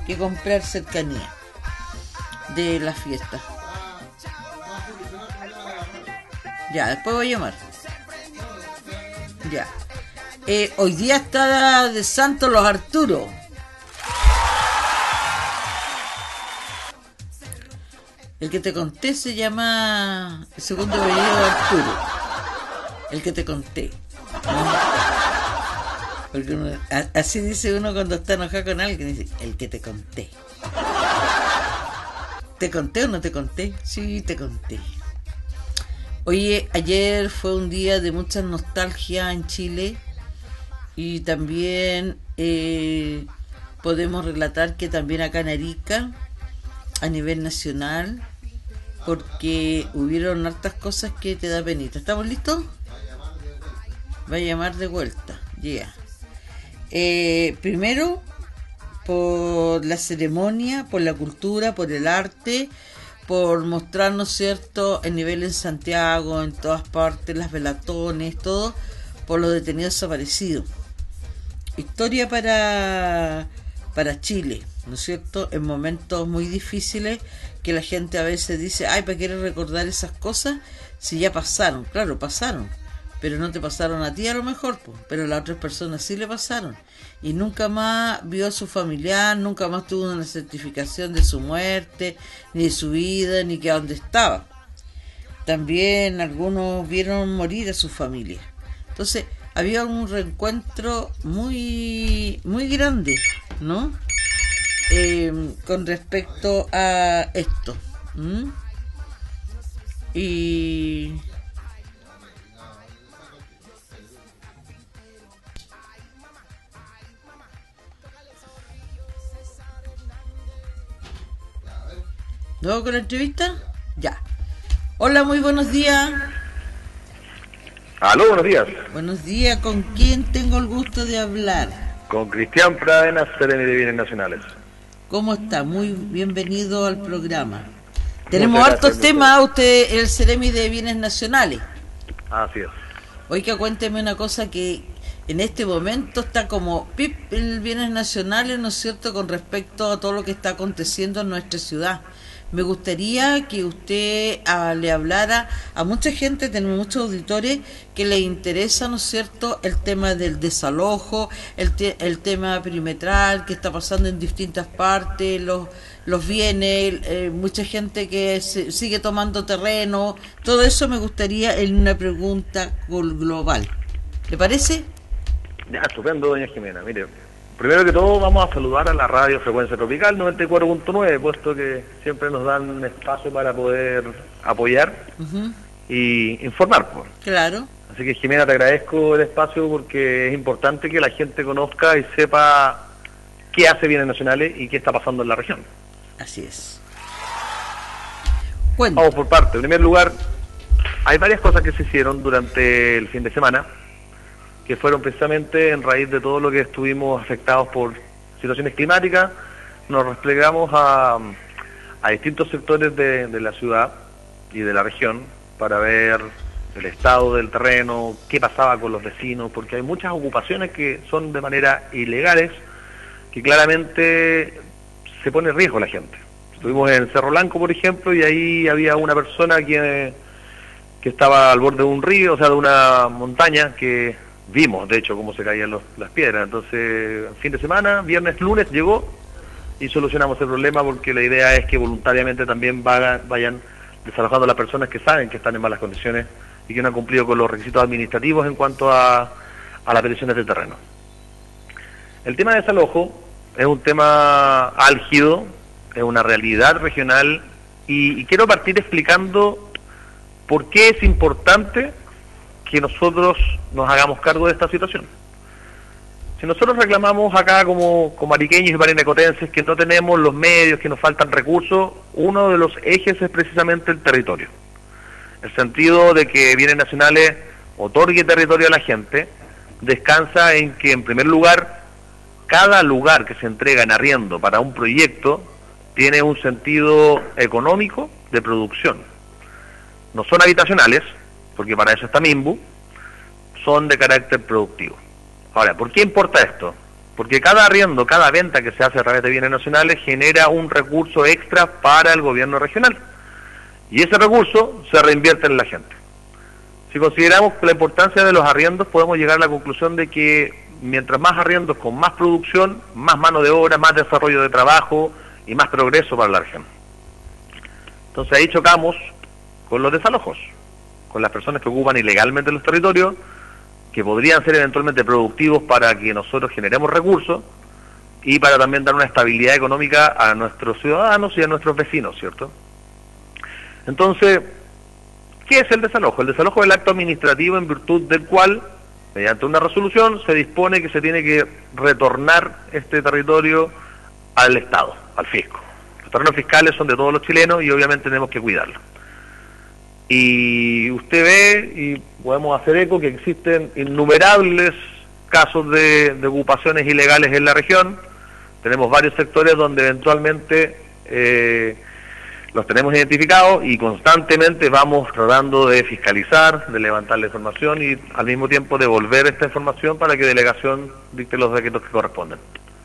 que comprar cercanía de la fiesta. Ya, después voy a llamar. Ya. Hoy día está de santo los Arturo. El que te conté se llama el segundo apellido de Arturo. El que te conté. Porque así dice uno cuando está enojado con alguien, dice, el que te conté. ¿Te conté o no te conté? Sí, te conté. Oye, ayer fue un día de mucha nostalgia en Chile y también podemos relatar que también acá en Arica, a nivel nacional, porque hubieron hartas cosas que te da penita. ¿Estamos listos? Va a llamar de vuelta, ya. Primero, por la ceremonia, por la cultura, por el arte, por mostrarnos, ¿cierto?, el nivel en Santiago, en todas partes, las velatones, todo, por los detenidos desaparecidos. Historia para Chile, ¿no es cierto?, en momentos muy difíciles que la gente a veces dice, ay, ¿para qué recordar esas cosas si ya pasaron? Claro, pasaron, pero no te pasaron a ti a lo mejor, pues, pero a las otras personas sí le pasaron. Y nunca más vio a su familiar, nunca más tuvo una certificación de su muerte, ni de su vida, ni que a dónde estaba. También algunos vieron morir a su familia. Entonces, había un reencuentro muy, muy grande, ¿no? Con respecto a esto. Y... ¿Luego con la entrevista? Ya. Hola, muy buenos días. Aló, buenos días. Buenos días, ¿con quién tengo el gusto de hablar? Con Cristian Pradenas, Ceremi de Bienes Nacionales. ¿Cómo está? Muy bienvenido al programa. Tenemos hartos temas, usted, el Ceremi de Bienes Nacionales. Así es. Oiga, cuénteme una cosa que en este momento está como pip el Bienes Nacionales, ¿no es cierto?, con respecto a todo lo que está aconteciendo en nuestra ciudad. Me gustaría que usted le hablara a mucha gente, tenemos muchos auditores que les interesa, ¿no es cierto?, el tema del desalojo, el tema perimetral que está pasando en distintas partes, los bienes, mucha gente que sigue tomando terreno, todo eso me gustaría en una pregunta global. ¿Le parece? Ya, estupendo, doña Jimena. Mire, primero que todo vamos a saludar a la radio Frecuencia Tropical 94.9, puesto que siempre nos dan espacio para poder apoyar y informar. Pues. Claro. Así que, Jimena, te agradezco el espacio porque es importante que la gente conozca y sepa qué hace Bienes Nacionales y qué está pasando en la región. Así es. Vamos por parte. En primer lugar, hay varias cosas que se hicieron durante el fin de semana que fueron precisamente en raíz de todo lo que estuvimos afectados por situaciones climáticas. Nos replegamos a distintos sectores de la ciudad y de la región para ver el estado del terreno, qué pasaba con los vecinos, porque hay muchas ocupaciones que son de manera ilegales, que claramente se pone en riesgo la gente. Estuvimos en Cerro Blanco, por ejemplo, y ahí había una persona que estaba al borde de un río, o sea, de una montaña, que vimos, de hecho, cómo se caían las piedras. Entonces, fin de semana, viernes, lunes, llegó y solucionamos el problema, porque la idea es que voluntariamente también vayan desalojando a las personas que saben que están en malas condiciones y que no han cumplido con los requisitos administrativos en cuanto a las peticiones de terreno. El tema de desalojo es un tema álgido, es una realidad regional, y quiero partir explicando por qué es importante que nosotros nos hagamos cargo de esta situación. Si nosotros reclamamos acá como ariqueños y marinecotenses que no tenemos los medios, que nos faltan recursos, uno de los ejes es precisamente el territorio. El sentido de que Bienes Nacionales otorgue territorio a la gente descansa en que, en primer lugar, cada lugar que se entrega en arriendo para un proyecto tiene un sentido económico de producción. No son habitacionales, porque para eso está MIMBU, son de carácter productivo. Ahora, ¿por qué importa esto? porque cada arriendo, cada venta que se hace a través de bienes nacionales genera un recurso extra para el gobierno regional, y ese recurso se reinvierte en la gente. Si consideramos la importancia de los arriendos, podemos llegar a la conclusión de que mientras más arriendos con más producción, más mano de obra, más desarrollo de trabajo y más progreso para la región. Entonces ahí chocamos con los desalojos, con las personas que ocupan ilegalmente los territorios, que podrían ser eventualmente productivos para que nosotros generemos recursos y para también dar una estabilidad económica a nuestros ciudadanos y a nuestros vecinos, ¿cierto? Entonces, ¿qué es el desalojo? El desalojo es el acto administrativo en virtud del cual, mediante una resolución, se dispone que se tiene que retornar este territorio al Estado, al fisco. Los terrenos fiscales son de todos los chilenos y obviamente tenemos que cuidarlos. Y usted ve, y podemos hacer eco, que existen innumerables casos de ocupaciones ilegales en la región. Tenemos varios sectores donde eventualmente los tenemos identificados y constantemente vamos tratando de fiscalizar, de levantar la información y al mismo tiempo devolver esta información para que delegación dicte los decretos que corresponden.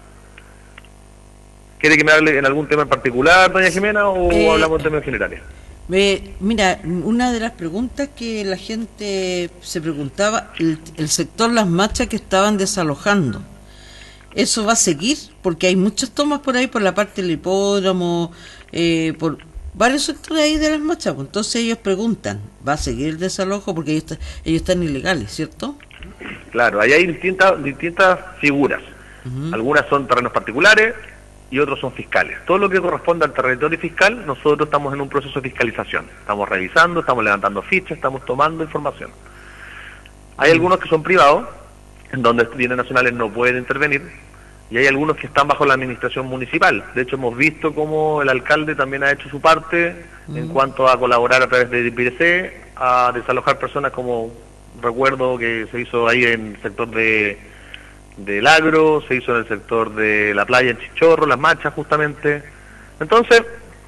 ¿Quiere que me hable en algún tema en particular, doña Jimena, o hablamos en términos generales? Mira, una de las preguntas que la gente se preguntaba, el sector Las Machas que estaban desalojando, ¿eso va a seguir? Porque hay muchas tomas por ahí, por la parte del hipódromo, por varios sectores ahí de Las Machas. Entonces ellos preguntan, ¿va a seguir el desalojo? Porque ellos están ilegales, ¿cierto? Claro, ahí hay distintas figuras. Algunas son terrenos particulares y otros son fiscales. Todo lo que corresponde al territorio fiscal, nosotros estamos en un proceso de fiscalización. Estamos revisando, estamos levantando fichas, estamos tomando información. Hay algunos que son privados, en donde bienes nacionales no pueden intervenir, y hay algunos que están bajo la administración municipal. De hecho, hemos visto cómo el alcalde también ha hecho su parte en cuanto a colaborar a través de IPRC, a desalojar personas, como recuerdo que se hizo ahí en el sector del agro, se hizo en el sector de la playa en Chichorro, Las Machas justamente. Entonces,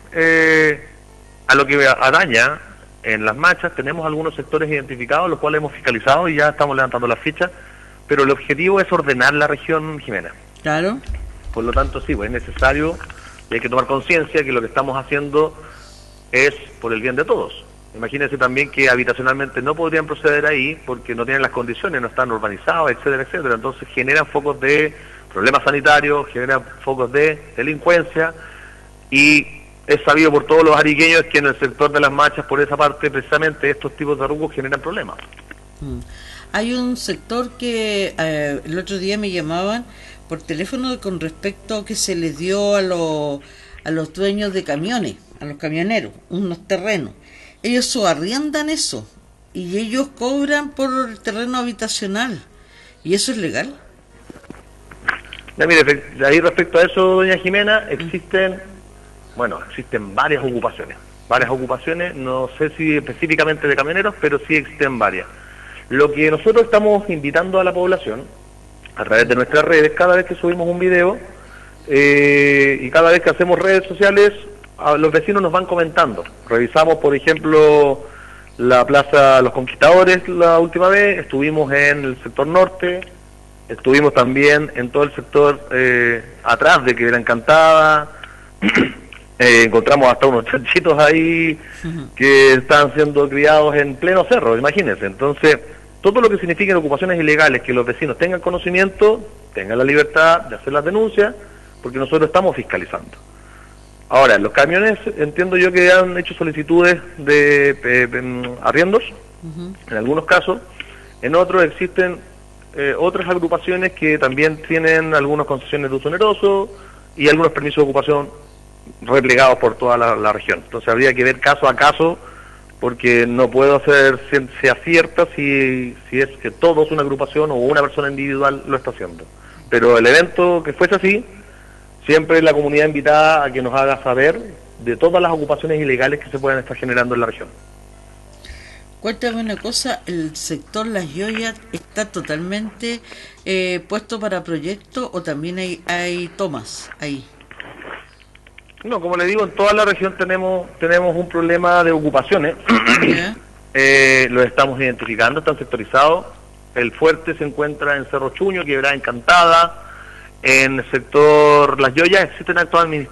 a lo que ataña en Las Machas, tenemos algunos sectores identificados, los cuales hemos fiscalizado y ya estamos levantando las fichas, pero el objetivo es ordenar la región, Jimena. Claro. Por lo tanto, sí, pues es necesario y hay que tomar conciencia que lo que estamos haciendo es por el bien de todos. Imagínense también que habitacionalmente no podrían proceder ahí porque no tienen las condiciones, no están urbanizados, etcétera, etcétera. Entonces generan focos de problemas sanitarios, generan focos de delincuencia, y es sabido por todos los ariqueños que en el sector de Las Machas, por esa parte, precisamente estos tipos de rubros generan problemas. Hay un sector que el otro día me llamaban por teléfono con respecto a que se les dio a los dueños de camiones, a los camioneros, unos terrenos. Ellos subarriendan eso y ellos cobran por el terreno habitacional. ¿Y eso es legal? Ya, mire, ahí respecto a eso, doña Jimena, existen varias ocupaciones, no sé si específicamente de camioneros, pero sí existen varias. Lo que nosotros estamos invitando a la población, a través de nuestras redes, cada vez que subimos un video y cada vez que hacemos redes sociales, los vecinos nos van comentando. Revisamos, por ejemplo, la Plaza Los Conquistadores la última vez, estuvimos en el sector norte, estuvimos también en todo el sector atrás de Quebrada Encantada, encontramos hasta unos chanchitos ahí que están siendo criados en pleno cerro, imagínense. Entonces, todo lo que signifiquen ocupaciones ilegales, que los vecinos tengan conocimiento, tengan la libertad de hacer las denuncias, porque nosotros estamos fiscalizando. Ahora, los camiones, entiendo yo que han hecho solicitudes de arriendos, en algunos casos. En otros existen otras agrupaciones que también tienen algunas concesiones de uso oneroso y algunos permisos de ocupación replegados por toda la región. Entonces habría que ver caso a caso, porque no puedo hacer ciencia cierta si es que todos, una agrupación o una persona individual lo está haciendo. Pero el evento que fuese así, siempre la comunidad invitada a que nos haga saber de todas las ocupaciones ilegales que se puedan estar generando en la región. Cuéntame una cosa, ¿el sector Las Joyas está totalmente puesto para proyectos o también hay tomas ahí? No, como le digo, en toda la región tenemos un problema de ocupaciones. Los estamos identificando, están sectorizados. El fuerte se encuentra en Cerro Chuño, Quebrada Encantada, En el sector Las Joyas existen actos administrativos